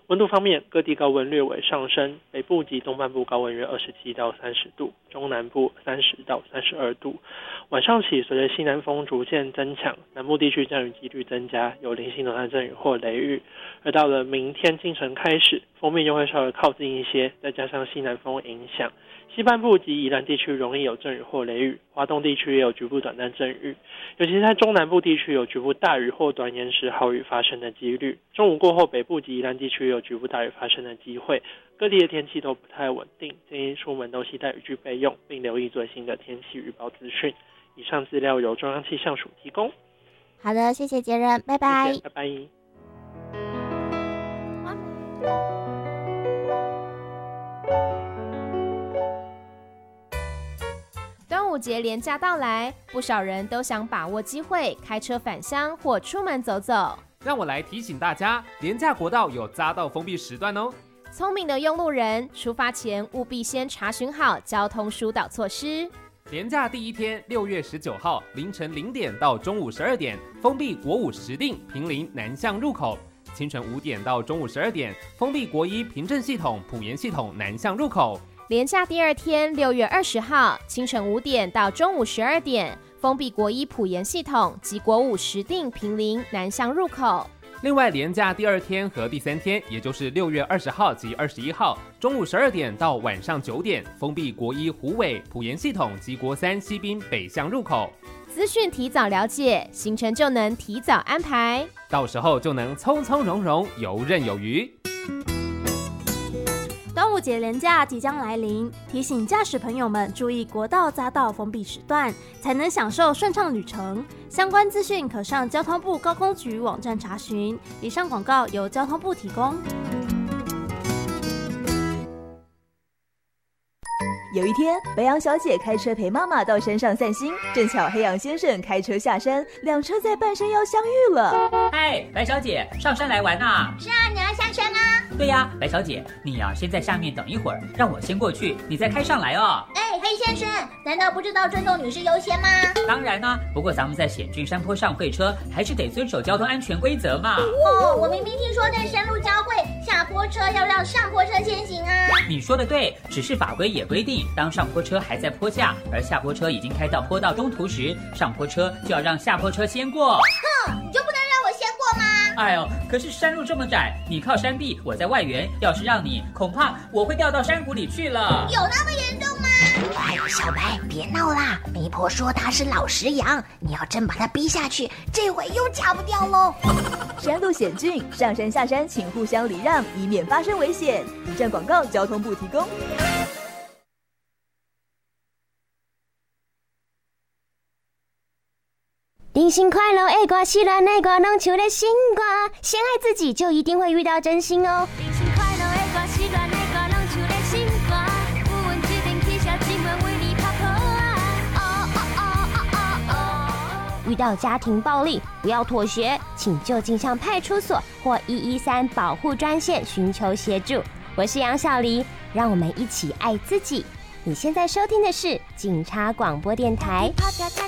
温度方面，各地高温略微上升，北部及东半部高温约27到30度，中南部30到32度。晚上起，随着西南风逐渐增强，南部地区降雨几率增加，有零星短暂阵雨或雷雨。而到了明天清晨开始，锋面又会稍微靠近一些，再加上西南风影响，西半部及宜兰地区容易有阵雨或雷雨，花东地区也有局部短暂阵雨，尤其在中南部地区有局部大雨或短延时豪雨发生的几率。中午过后，北部及宜兰地区有局部大雨发生的机会。各地的天气都不太稳定，建议出门都携带雨具备用，并留意最新的天气预报资讯。以上资料由中央气象署提供。 好的，谢谢杰人，拜拜。 谢谢，拜拜。 端午节连假到来，不少人都想把握机会开车返乡或出门走走。 让我来提醒大家，连假国道有匝道封闭时段哦。 聪明的用路人，出发前务必先查询好交通疏导措施。 连假第一天，6月19号凌晨0点到中午12点，封闭国五石碇、坪林南向入口；清晨5点到中午12点，封闭国一平镇系统、埔盐系统南向入口。 连假第二天，6月20号清晨5点到中午12点，封闭国一埔盐系统及国五石碇、坪林南向入口。 另外，连假第二天和第三天，也就是6月20号及21号，中午12点到晚上9点，封闭国一虎尾、埔盐系统及国三西滨北向入口。 资讯提早了解，行程就能提早安排， 到时候就能从从容容、游刃有余。 端午节连假即将来临，提醒驾驶朋友们注意国道匝道封闭时段，才能享受顺畅旅程。相关资讯可上交通部高工局网站查询。以上广告由交通部提供。 有一天，白羊小姐开车陪妈妈到山上散心，正巧黑羊先生开车下山，两车在半山腰相遇了。 嗨，白小姐，上山来玩啊？ 是啊，你要下山啊？ 对呀，白小姐，你呀先在下面等一会儿，让我先过去，你再开上来哦。 哎，黑先生，难道不知道尊重女士优先吗？ 当然啊，不过咱们在险峻山坡上会车，还是得遵守交通安全规则嘛。 哦，我明明听说在山路交汇，下坡车要让上坡车先行啊。 你说的对，只是法规也规定，当上坡车还在坡下，而下坡车已经开到坡道中途时，上坡车就要让下坡车先过。 哼，你就不能让我先过吗？ 哎呦，可是山路这么窄，你靠山壁，我在外缘，要是让你，恐怕我会掉到山谷里去了。 有那么严重吗？ 哎，小白，别闹啦！媒婆说他是老实羊，你要真把他逼下去，这回又嫁不掉喽。 山路险峻，上山下山请互相礼让，以免发生危险。以上广告，交通部提供。 人生快乐的歌，喜欢的歌，拢唱咧新歌。先爱自己，就一定会遇到真心哦。人生快乐的歌，喜欢的歌，拢唱咧新歌。不问一定起下今晚为你拍拖啊！遇到家庭暴力，不要妥协，请就近向派出所或113保护专线寻求协助。我是杨小黎，让我们一起爱自己。你现在收听的是警察广播电台。